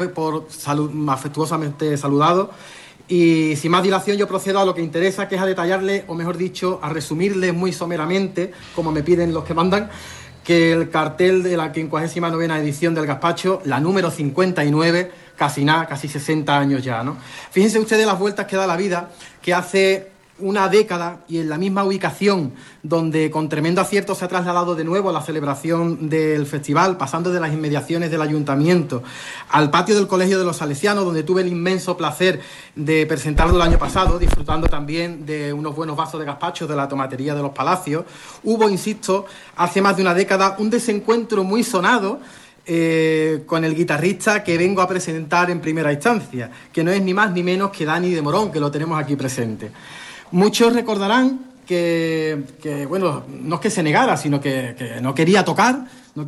afectuosamente saludado. Y sin más dilación yo procedo a lo que interesa, que es a detallarle, o mejor dicho, a resumirle muy someramente, como me piden los que mandan, que el cartel de la 59ª edición del Gazpacho, la número 59, casi 60 años ya, ¿no? Fíjense ustedes las vueltas que da la vida, que hace una década y en la misma ubicación donde con tremendo acierto se ha trasladado de nuevo a la celebración del festival, pasando de las inmediaciones del ayuntamiento al patio del Colegio de los Salesianos, donde tuve el inmenso placer de presentarlo el año pasado, disfrutando también de unos buenos vasos de gazpacho de la tomatería de los Palacios. Hubo, insisto, hace más de una década un desencuentro muy sonado con el guitarrista que vengo a presentar en primera instancia, que no es ni más ni menos que Dani de Morón, que lo tenemos aquí presente. Muchos recordarán que bueno, no es que se negara, sino que no quería tocar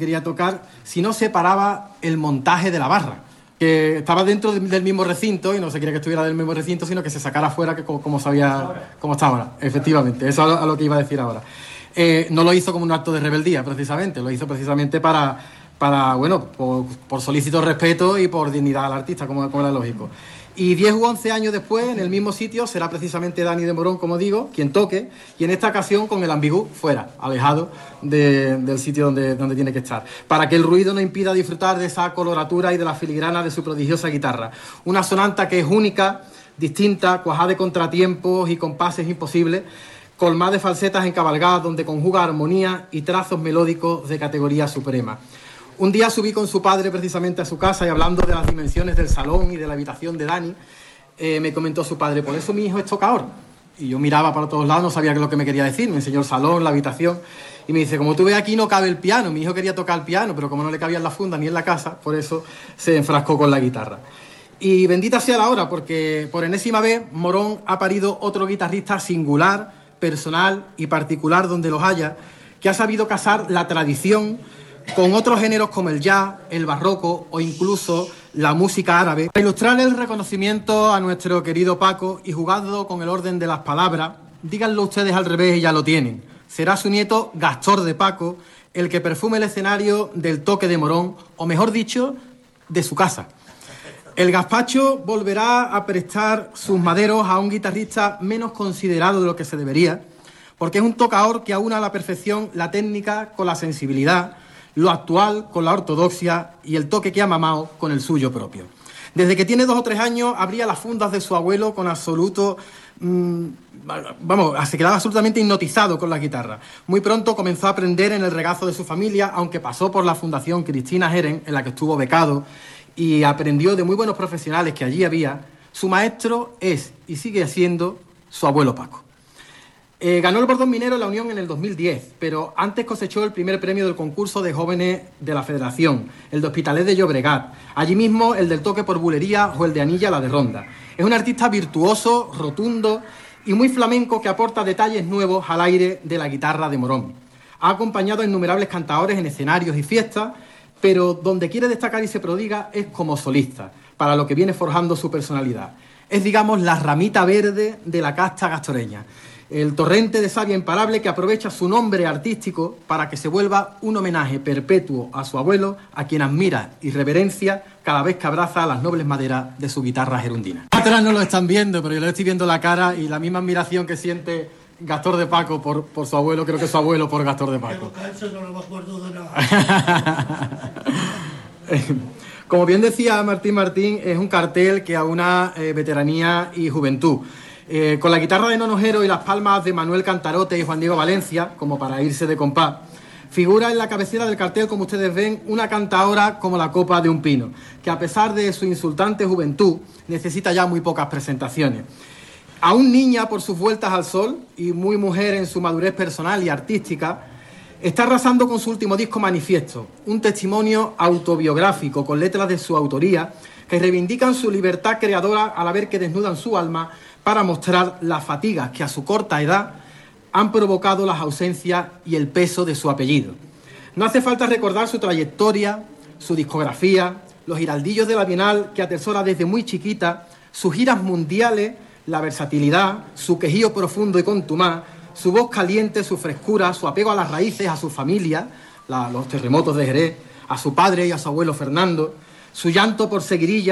si no se paraba el montaje de la barra, que estaba dentro del mismo recinto y no se quería que estuviera del mismo recinto, sino que se sacara afuera, que como está ahora. Efectivamente, eso es a lo que iba a decir ahora. No lo hizo como un acto de rebeldía, precisamente, lo hizo precisamente para bueno, por solícito respeto y por dignidad al artista, como era lógico. Y 10 u 11 años después, en el mismo sitio, será precisamente Dani de Morón, como digo, quien toque, y en esta ocasión con el ambigú fuera, alejado del sitio donde tiene que estar, para que el ruido no impida disfrutar de esa coloratura y de la filigrana de su prodigiosa guitarra. Una sonanta que es única, distinta, cuajada de contratiempos y compases imposibles, colmada de falsetas encabalgadas donde conjuga armonía y trazos melódicos de categoría suprema. Un día subí con su padre precisamente a su casa y hablando de las dimensiones del salón y de la habitación de Dani, me comentó su padre: por eso mi hijo es tocador. Y yo miraba para todos lados, no sabía qué es lo que me quería decir. Me enseñó el salón, la habitación, y me dice: como tú ves, aquí no cabe el piano. Mi hijo quería tocar el piano, pero como no le cabía en la funda ni en la casa, por eso se enfrascó con la guitarra. Y bendita sea la hora, porque por enésima vez Morón ha parido otro guitarrista singular, personal y particular donde los haya, que ha sabido casar la tradición con otros géneros como el jazz, el barroco o incluso la música árabe. Para ilustrar el reconocimiento a nuestro querido Paco y jugando con el orden de las palabras, díganlo ustedes al revés y ya lo tienen. Será su nieto Gastor de Paco el que perfume el escenario del toque de Morón, o mejor dicho, de su casa. El gazpacho volverá a prestar sus maderos a un guitarrista menos considerado de lo que se debería, porque es un tocador que aúna a la perfección la técnica con la sensibilidad, lo actual con la ortodoxia y el toque que ha mamado con el suyo propio. Desde que tiene 2 o 3 años abría las fundas de su abuelo con absoluto... se quedaba absolutamente hipnotizado con la guitarra. Muy pronto comenzó a aprender en el regazo de su familia, aunque pasó por la Fundación Cristina Jeren, en la que estuvo becado, y aprendió de muy buenos profesionales que allí había. Su maestro es y sigue siendo su abuelo Paco. Ganó el Bordón Minero en la Unión en el 2010, pero antes cosechó el primer premio del concurso de jóvenes de la Federación, el de Hospitalet de Llobregat, allí mismo el del toque por bulería o el de Anilla la de Ronda. Es un artista virtuoso, rotundo y muy flamenco que aporta detalles nuevos al aire de la guitarra de Morón. Ha acompañado a innumerables cantadores en escenarios y fiestas, pero donde quiere destacar y se prodiga es como solista, para lo que viene forjando su personalidad. Es, digamos, la ramita verde de la casta gastoreña. El torrente de savia imparable que aprovecha su nombre artístico para que se vuelva un homenaje perpetuo a su abuelo, a quien admira y reverencia cada vez que abraza las nobles maderas de su guitarra gerundina. Atrás no lo están viendo, pero yo le estoy viendo la cara y la misma admiración que siente Gastor de Paco por su abuelo, creo que su abuelo por Gastor de Paco. No me acuerdo de nada. Como bien decía Martín, es un cartel que aúna veteranía y juventud. Con la guitarra de Nono Jero y las palmas de Manuel Cantarote y Juan Diego Valencia, como para irse de compás, figura en la cabecera del cartel, como ustedes ven, una cantaora como la copa de un pino, que a pesar de su insultante juventud, necesita ya muy pocas presentaciones. Aún niña por sus vueltas al sol y muy mujer en su madurez personal y artística, está arrasando con su último disco Manifiesto, un testimonio autobiográfico con letras de su autoría que reivindican su libertad creadora a la vez que desnudan su alma para mostrar las fatigas que a su corta edad han provocado las ausencias y el peso de su apellido. No hace falta recordar su trayectoria, su discografía, los giraldillos de la Bienal que atesora desde muy chiquita, sus giras mundiales, la versatilidad, su quejío profundo y contumaz, su voz caliente, su frescura, su apego a las raíces, a su familia, los terremotos de Jerez, a su padre y a su abuelo Fernando, su llanto por seguirilla